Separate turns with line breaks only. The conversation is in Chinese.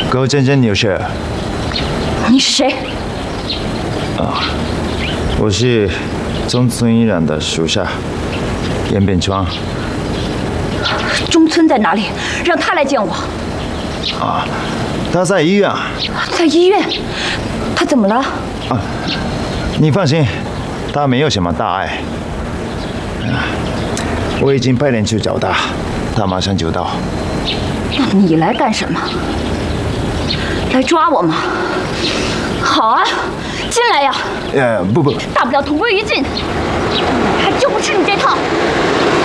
高真真女士，
你是谁？
我是中村依然的属下严炳川。
中村在哪里？让他来见我。
他在医院。
在医院？他怎么了？
你放心，他没有什么大碍。我已经派人去找他，他马上就到。
那你来干什么？来抓我吗？好啊，进来呀！
不，
大不了同归于尽。还就不吃你这套。